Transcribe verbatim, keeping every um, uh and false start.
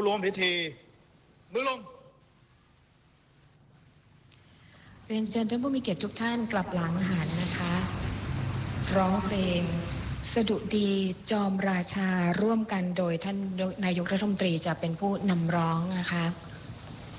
รวมพิธีมือลงเรียนเชิญท่านผู้มีเกียรติทุกท่านกลับหลังหันนะคะร้องเพลงสดุดีจอมราชาร่วมกันโดยท่านนายกรัฐมนตรีจะเป็นผู้นำร้องนะคะ